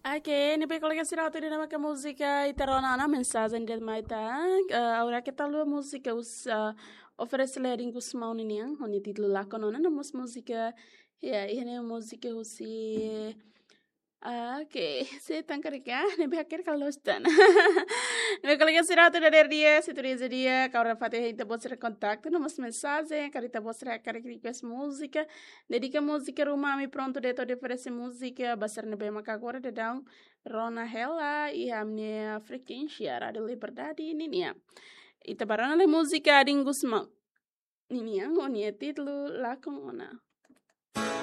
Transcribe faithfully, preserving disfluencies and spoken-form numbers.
Oke, ne pe colega sirato di nama musica iterona na mensagem de maita. Uh, ora que tal a música os uh, oferece lerem os mau niniang, onde título lá canona na mus música ya ini música usi ah, oke, se tan karika, ne pe akhir kalau stan. Ne colega sirato dari dia, se tu dia dia, kaura fate hita bosra contato, na mus mensagem, carita bosra carita request música, dedica música rumami pronto de todo oferece música, basar ne pe makagora de down. Rona Hela e a minha frequência Radio Liberdade ninia. E tabarana le música dingus mau. Ninia, o nie título lá com ona.